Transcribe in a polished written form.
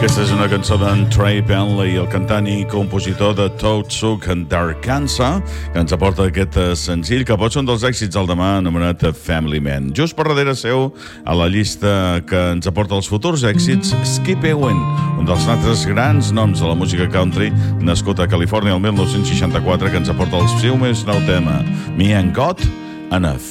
Aquesta és una cançó d'en Trey Bentley, el cantant i compositor de Toad Suck and Arkansas, que ens aporta aquest senzill que pot ser un dels èxits del demà, anomenat Family Man. Just per darrere seu, a la llista que ens aporta els futurs èxits, Skip Ewen, un dels altres grans noms de la música country, nascut a Califòrnia el 1964, que ens aporta el seu més nou tema, Me and God Enough.